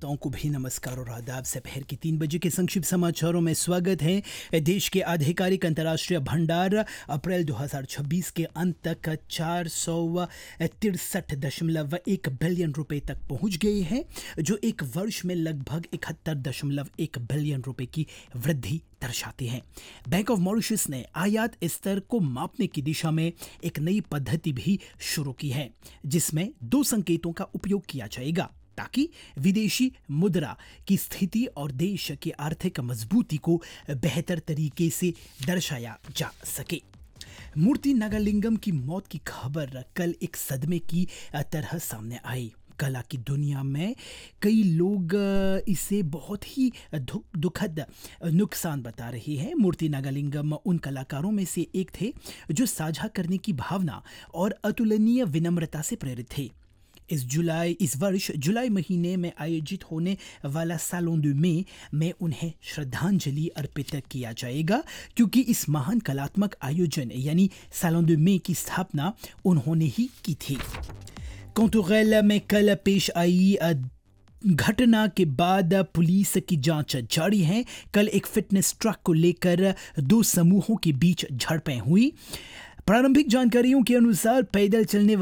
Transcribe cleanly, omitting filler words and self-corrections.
श्रोताओं को भी नमस्कार और आदाब। दोपहर के 3 बजे के संक्षिप्त समाचारों में स्वागत है। देश के आधिकारिक अंतर्राष्ट्रीय भंडार अप्रैल 2026 के अंत तक 463.1 बिलियन रुपए तक पहुंच गए हैं, जो एक वर्ष में लगभग 71.1 बिलियन रुपए की वृद्धि दर्शाते हैं। बैंक ऑफ मॉरिशस ने आयात स्तर को मापने की दिशा में एक नई पद्धति भी शुरू की है, जिसमें 2 संकेतों का उपयोग किया जाएगा ताकि विदेशी मुद्रा की स्थिति और देश की आर्थिक मजबूती को बेहतर तरीके से दर्शाया जा सके। मूर्ति नागालिंगम की मौत की खबर कल एक सदमे की तरह सामने आई। कला की दुनिया में कई लोग इसे बहुत ही दुखद नुकसान बता रहे हैं। मूर्ति नागालिंगम उन कलाकारों में से एक थे जो साझा करने की भावना और अतुलनीय विनम्रता से प्रेरित थे। इस वर्ष जुलाई महीने में आयोजित होने वाला सालों दे में उन्हें श्रद्धांजलि अर्पित किया जाएगा, क्योंकि इस महान कलात्मक आयोजन यानी सालों दे में की स्थापना उन्होंने ही की थी। कॉन्टोरेल में कल पेश आई घटना के बाद पुलिस की जांच जारी है। कल एक फिटनेस ट्रक को लेकर 2 समूहों के बीच झड़पें हुई। प्रारंभिक जानकारियों के अनुसार पैदल चलने